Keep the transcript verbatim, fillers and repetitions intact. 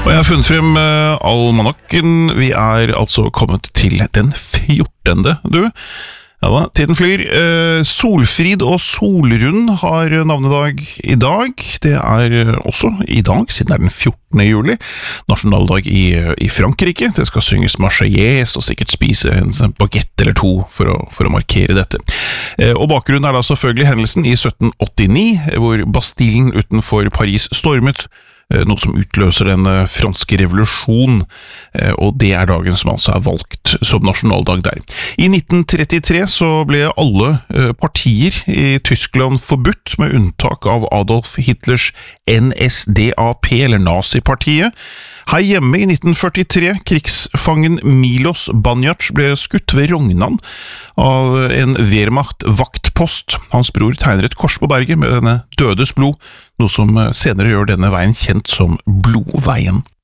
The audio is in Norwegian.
Og jeg har funnet frem uh, almanakken. Vi er altså kommet til den fjortende, du. Ja da, tiden flyr. Uh, Solfrid og Solrund har navnedag i dag. Det er også i dag, siden det er den fjortende juli. Nasjonaldag i, i Frankrike. Det skal synges Marseillaise og sikkert spise en baguette eller to for å, for å markere dette. Uh, og bakgrunnen er da selvfølgelig hendelsen i sytten åttini, hvor Bastillen utenfor Paris stormet, noe som utløser den franske revolusjon, og det er dagen som altså er valgt som nasjonaldag der. I nitten trettitre så ble alle partier i Tyskland forbudt, med unntak av Adolf Hitlers N S D A P, eller Nazipartiet. Her hjemme i nitten førtitre, krigsfangen Milos Banjac ble skutt ved Rognan av en Wehrmacht-vaktpost. Hans bror tegner et kors på berget med denne dødes blod, noe som senere gjør denne veien kjent som Blodveien.